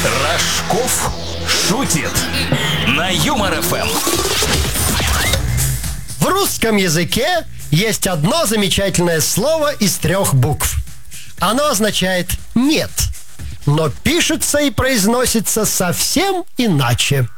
Рожков шутит на Юмор ФМ. В русском языке есть одно замечательное слово из 3 букв. Оно означает «нет», но пишется и произносится совсем иначе.